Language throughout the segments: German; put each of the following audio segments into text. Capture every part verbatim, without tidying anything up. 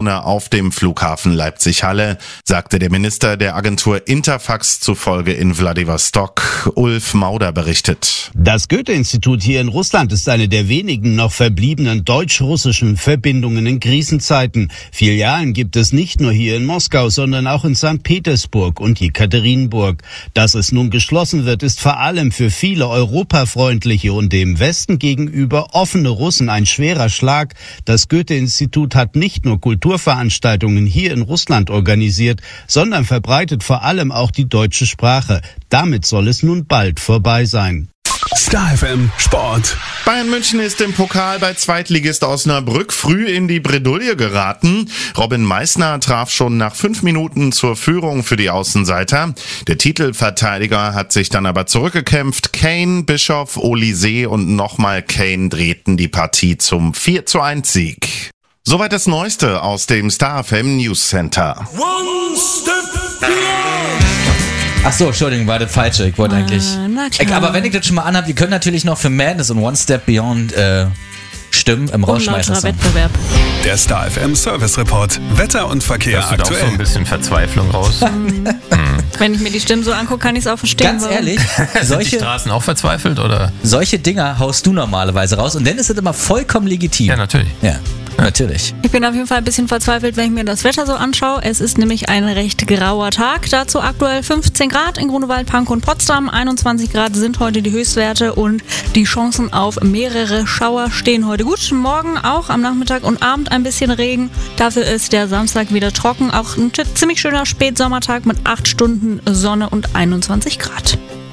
Zone auf dem Flughafen Leipzig-Halle, sagte der Minister der Agentur Interfax zufolge in Wladiwostok. Ulf Mauder berichtet. Das Goethe-Institut hier in Russland ist eine der wenigen noch verbliebenen deutsch-russischen Verbindungen in Krisenzeiten. Filialen gibt es nicht nur hier in Moskau, sondern auch in Sankt Petersburg und Jekaterinburg. Dass es nun geschlossen wird, ist vor allem für viele europafreundliche und dem Westen gegenüber offene Russen ein schwerer Schlag. Das Goethe-Institut hat nicht nur Kulturveranstaltungen hier in Russland organisiert, sondern verbreitet vor allem auch die deutsche Sprache. Damit soll es nun bald vorbei sein. Star F M Sport. Bayern München ist im Pokal bei Zweitligist Osnabrück früh in die Bredouille geraten. Robin Meissner traf schon nach fünf Minuten zur Führung für die Außenseiter. Der Titelverteidiger hat sich dann aber zurückgekämpft. Kane, Bischoff, Olise und nochmal Kane drehten die Partie zum vier zu eins Sieg. Soweit das Neueste aus dem Star F M News Center. One step beyond. Ach so, Entschuldigung, war das falsche. Ich wollte Ah, eigentlich... na klar. Ich, aber wenn ich das schon mal anhabe, wir können natürlich noch für Madness und One Step Beyond äh, Stimmen im Rausschmeißen. Unlauterer Wettbewerb. Der Star F M Service Report. Wetter und Verkehr Hast du da auch so aktuell. ein bisschen Verzweiflung raus? Wenn ich mir die Stimmen so angucke, kann ich es auch verstehen. Ganz warum. ehrlich, Sind die solche, Straßen auch verzweifelt, oder? solche Dinger haust du normalerweise raus und dann ist es immer vollkommen legitim. Ja, natürlich. Ja, natürlich. Ich bin auf jeden Fall ein bisschen verzweifelt, wenn ich mir das Wetter so anschaue. Es ist nämlich ein recht grauer Tag. Dazu aktuell fünfzehn Grad in Grunewald, Pankow und Potsdam. einundzwanzig Grad sind heute die Höchstwerte und die Chancen auf mehrere Schauer stehen heute gut. Morgen auch am Nachmittag und Abend ein bisschen Regen. Dafür ist der Samstag wieder trocken. Auch ein ziemlich schöner Spätsommertag mit acht Stunden Sonne und einundzwanzig Grad.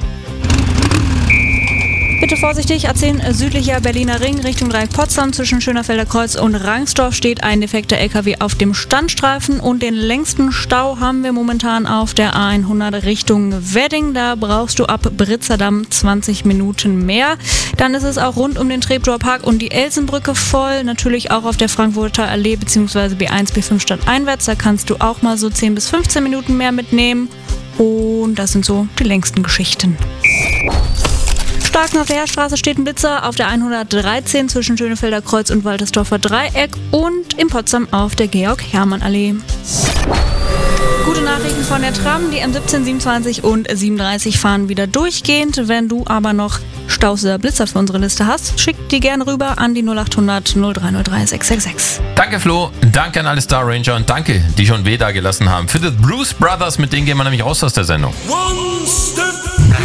Bitte vorsichtig, A zehn südlicher Berliner Ring Richtung Dreieck Potsdam. Zwischen Schönerfelder Kreuz und Rangsdorf steht ein defekter L K W auf dem Standstreifen und den längsten Stau haben wir momentan auf der A hundert Richtung Wedding. Da brauchst du ab Britzerdamm zwanzig Minuten mehr. Dann ist es auch rund um den Treptower Park und die Elsenbrücke voll. Natürlich auch auf der Frankfurter Allee bzw. B eins, B fünf stadteinwärts. Da kannst du auch mal so zehn bis fünfzehn Minuten mehr mitnehmen. Und das sind so die längsten Geschichten. Starken auf der Heerstraße steht ein Blitzer auf der hundertdreizehn zwischen Schönefelder Kreuz und Waltersdorfer Dreieck und in Potsdam auf der Georg-Hermann-Allee. Gute Nachrichten von der Tram, die M siebzehn, siebenundzwanzig und siebenunddreißig fahren wieder durchgehend. Wenn du aber noch Staus oder Blitzer für unsere Liste hast, schick die gerne rüber an die null acht hundert null drei null drei sechs sechs sechs. Danke Flo, danke an alle Star Ranger und danke, die schon weh da gelassen haben. Für die Blues Brothers, mit denen gehen wir nämlich raus aus der Sendung. One step beyond.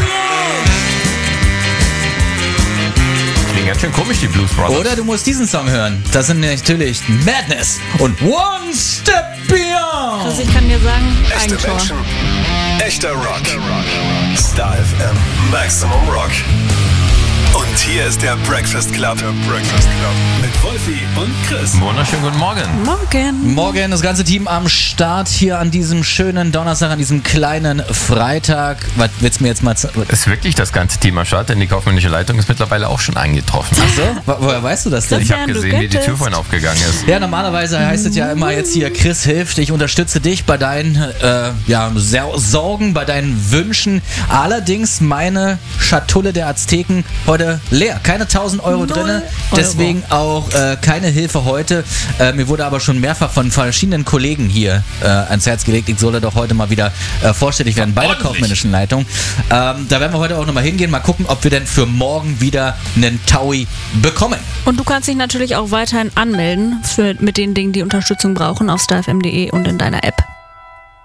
Klingt ganz schön komisch, die Blues Brothers. Oder du musst diesen Song hören. Das sind natürlich Madness und One Step Beyond. Also ich kann dir sagen, Echte Eigentor. Menschen. Echter Rock. Star F M. Maximum Rock. Und hier ist der Breakfast Club. Der Breakfast Club. Mit Wolfi und Chris. Wunderschönen guten Morgen. Morgen. Morgen das ganze Team am Start hier an diesem schönen Donnerstag, an diesem kleinen Freitag. Was willst du mir jetzt mal zeigen? Ist wirklich das ganze Team am Start, denn die kaufmännische Leitung ist mittlerweile auch schon eingetroffen. Ach so? Wo- Woher weißt du das denn? Ich habe du gesehen, wie die Tür könntest. vorhin aufgegangen ist. Ja, normalerweise heißt es ja immer jetzt hier, Chris hilft, ich unterstütze dich bei deinen äh, ja, Ser- Sorgen, bei deinen Wünschen. Allerdings meine Schatulle der Azteken heute leer. Keine tausend Euro drin, deswegen auch äh, keine Hilfe heute. Äh, mir wurde aber schon mehrfach von verschiedenen Kollegen hier äh, ans Herz gelegt, ich solle doch heute mal wieder äh, vorstellig werden bei der Ordentlich. kaufmännischen Leitung. Ähm, da werden wir heute auch nochmal hingehen, mal gucken, ob wir denn für morgen wieder einen Taui bekommen. Und du kannst dich natürlich auch weiterhin anmelden für, mit den Dingen, die Unterstützung brauchen auf starfm punkt de und in deiner App.